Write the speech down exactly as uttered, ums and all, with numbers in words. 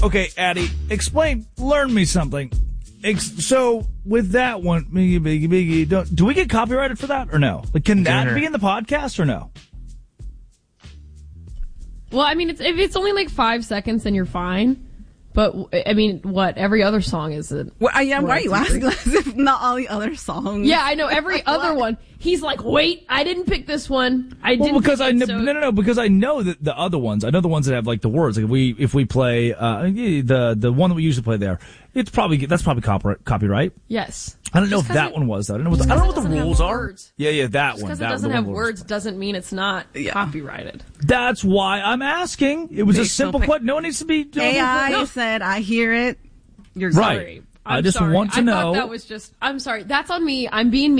Okay, Addie, explain, learn me something. Ex- so, with that one, Biggie, Biggie, Biggie, don't, do we get copyrighted for that or no? Like, can that Dinner. be in the podcast or no? Well, I mean, it's, if it's only like five seconds, then you're fine. But, I mean, what? Every other song is it? Well, I, yeah, why are you asking us if not all the other songs? Yeah, I know. Every other one. He's like, wait, I didn't pick this one. I Well, didn't because pick I it, know, so- no, no, no, because I know that the other ones, I know the ones that have like the words. Like if we, if we play, uh, the, the one that we usually play there, it's probably, that's probably copyright, copyright. Yes. I don't know Just if that it, one was though. I don't know what the, I don't know what the doesn't rules have are. words. Yeah, yeah, that Just one. because That it doesn't the have one words doesn't mean it's not Yeah. copyrighted. That's why I'm asking. It was a Makes no simple pic- question. No one needs to be. A I No. said, I hear it. You're Right. Sorry. I I'm just sorry. want to I know. thought that was just, I'm sorry. That's on me. I'm being